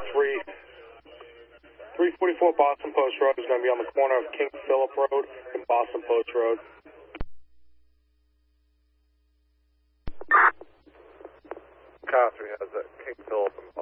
344 Boston Post Road is going to be on the corner of King Philip Road and Boston Post Road. Car 3 has that King Philip and